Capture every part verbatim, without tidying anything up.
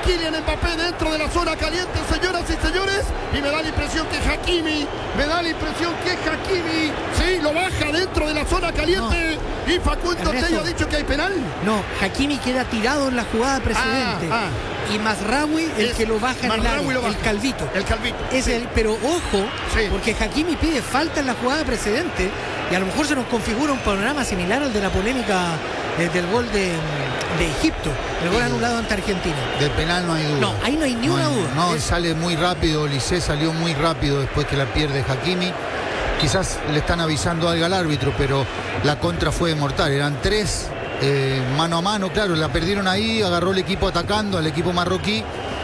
Kylian Mbappé dentro de la zona caliente, señoras y señores. Y me da la impresión que Hakimi, me da la impresión que Hakimi, sí, lo baja dentro de la zona caliente. No. Y Facundo Tello ha dicho que hay penal. No, Hakimi queda tirado en la jugada precedente. Ah, ah. Y Mazraoui el es, que lo baja en el área, el Calvito. El Calvito. Es sí. el, pero ojo, sí. porque Hakimi pide falta en la jugada precedente y a lo mejor se nos configura un panorama similar al de la polémica eh, del gol de, de Egipto, el gol sí. anulado ante Argentina. Del penal no hay duda. No, ahí no hay ni no una hay, duda. No, es... sale muy rápido, Olise salió muy rápido después que la pierde Hakimi. Quizás le están avisando algo al árbitro, pero la contra fue mortal. Eran tres eh, mano a mano, claro, la perdieron ahí, agarró el equipo atacando al equipo marroquí.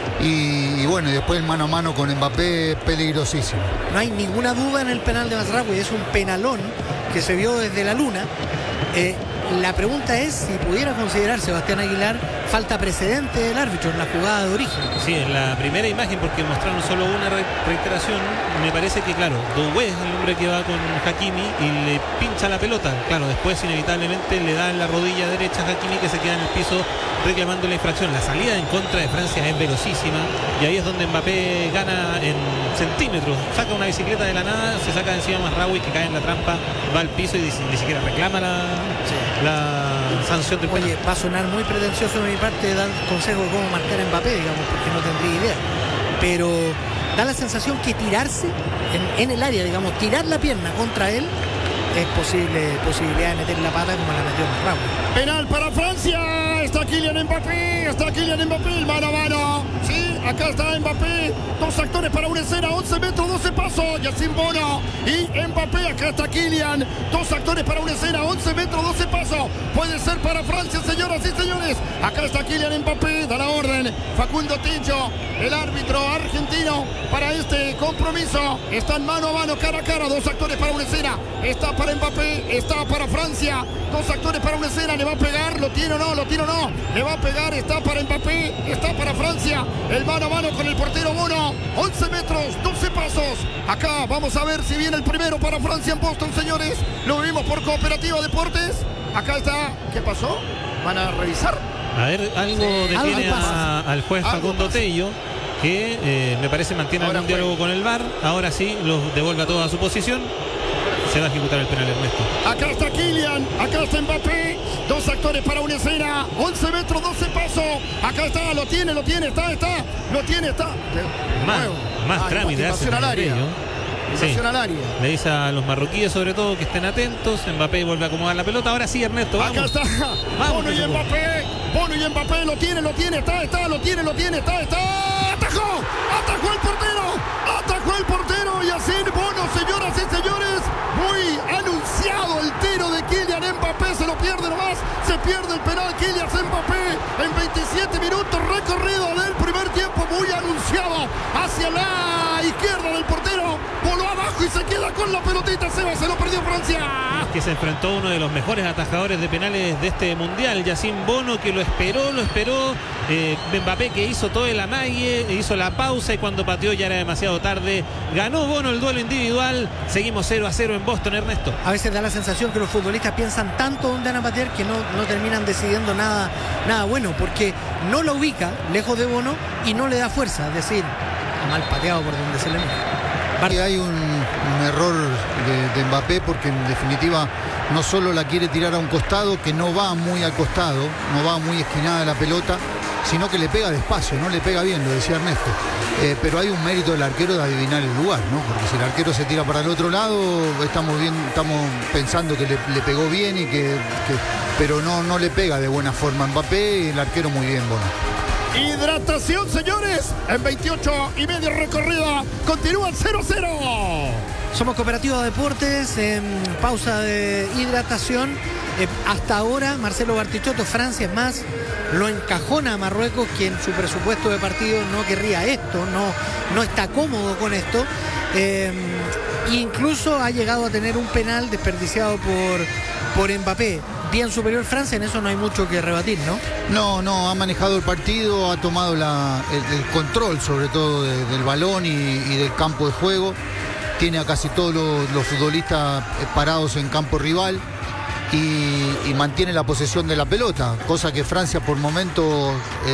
Y, y bueno, y después el mano a mano con Mbappé peligrosísimo. No hay ninguna duda en el penal de Mazraoui, es un penalón que se vio desde la luna. Eh, la pregunta es si pudiera considerar Sebastián Aguilar falta precedente del árbitro en la jugada de origen. Sí, en la primera imagen, porque mostraron solo una re reiteración, me parece que, claro, Doué es el hombre que va con Hakimi y le pincha la pelota. Claro, después inevitablemente le da en la rodilla derecha a Hakimi, que se queda en el piso reclamando la infracción. La salida en contra de Francia es velocísima y ahí es donde Mbappé gana en centímetros. Saca una bicicleta de la nada, se saca de encima Mazraoui, que cae en la trampa, va al piso y ni siquiera reclama la, sí. la sanción del penal. Oye, va a sonar muy pretencioso de mi parte dar consejo de cómo marcar a Mbappé, digamos, porque no tendría idea. Pero da la sensación que tirarse en, en el área, digamos, tirar la pierna contra él, es posible, posibilidad de meter la pata como la metió Mazraoui. Penal para Francia, está Kylian Mbappé, está Kylian Mbappé, el mano a mano, sí, acá está Mbappé, dos actores para una escena, once metros, doce pasos, Yacine Bono y Mbappé, acá está Kylian, dos actores para una escena, once metros, doce pasos, puede ser para Francia, señoras y señores, acá está Kylian Mbappé, da la orden, Facundo Tello, el árbitro argentino para este compromiso, están mano a mano, cara a cara, dos actores para una escena, está para Mbappé, está para Francia, dos actores para una escena, le va a pegar, lo tiene o no, lo tiene o no, le va a pegar, está para Mbappé, está para Francia, el mano a mano con el portero Bono, once metros, doce pasos, acá vamos a ver si viene el primero para Francia en Boston, señores, lo vimos por Cooperativa Deportes, acá está, ¿qué pasó? ¿Van a revisar? A ver, algo sí, detiene algo a, al juez Facundo Tello, que eh, me parece mantiene algún diálogo con el V A R, ahora sí, los devuelve a toda su posición. Se va a ejecutar el penal, Ernesto. Acá está Kylian, acá está Mbappé, dos actores para una escena, once metros, doce pasos, acá está, lo tiene, lo tiene, está, está, lo tiene, está. Más, más ah, trámite hace al área. Sí. Al área. Le dice a los marroquíes sobre todo que estén atentos, Mbappé vuelve a acomodar la pelota, ahora sí, Ernesto, vamos. Acá está, vamos, Bono y Mbappé, Bono y Mbappé, lo tiene, lo tiene, está, está, lo tiene, lo tiene, está, está, atajó, atajó el portero, atajó el portero, Yacine Bono, señoras y señores, muy anunciado el tiro de Kylian Mbappé, se lo pierde nomás, se pierde el penal Kylian Mbappé en veintisiete minutos recorrido del primer tiempo, muy anunciado hacia la izquierda del portero, voló abajo y se queda con la pelotita, Seba, se lo perdió Francia. Es que se enfrentó a uno de los mejores atajadores de penales de este mundial, Yacine Bono, que lo esperó, lo esperó, eh, Mbappé que hizo todo el amague, hizo la pausa y cuando pateó ya era demasiado tarde, ganó Bono el duelo individual, seguimos cero a cero en Boston, Ernesto. A veces da la sensación que los futbolistas piensan tanto dónde van a patear que no, no terminan decidiendo nada, nada bueno, porque no lo ubica lejos de Bono y no le da fuerza, es decir, mal pateado por donde se le mete. Y hay un, un error de, de Mbappé porque en definitiva no solo la quiere tirar a un costado, que no va muy al costado, no va muy esquinada la pelota, sino que le pega despacio, no le pega bien, lo decía Ernesto. Eh, pero hay un mérito del arquero de adivinar el lugar, ¿no? Porque si el arquero se tira para el otro lado, estamos bien, estamos pensando que le, le pegó bien y que, que pero no, no le pega de buena forma Mbappé, y el arquero muy bien, bueno. Hidratación, señores, en veintiocho y medio recorrida, continúan cero cero. Somos Cooperativa Deportes, en pausa de hidratación. Eh, hasta ahora, Marcelo Bartichotto, Francia es más, lo encajona a Marruecos, que en su presupuesto de partido no querría esto, no, no está cómodo con esto. Eh, incluso ha llegado a tener un penal desperdiciado por, por Mbappé. Bien superior Francia, en eso no hay mucho que rebatir, ¿no? No, no, ha manejado el partido, ha tomado la, el, el control sobre todo de, del balón y, y del campo de juego. Tiene a casi todos los, los futbolistas parados en campo rival y, y mantiene la posesión de la pelota, cosa que Francia por momentos... Eh,